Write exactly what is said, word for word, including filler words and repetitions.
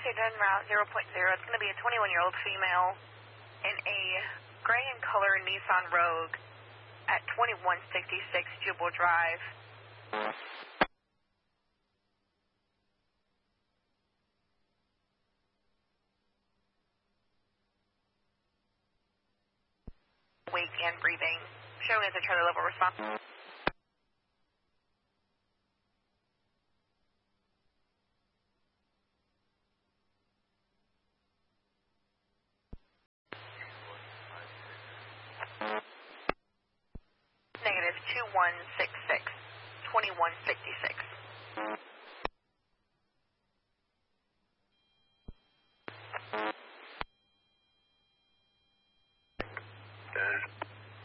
done route zero point zero. It's going to be a twenty-one-year-old female in a gray and color Nissan Rogue at twenty-one sixty-six Jubal Drive. Wake and breathing. Showing as a trailer level response. Negative two one six six, twenty-one sixty-six.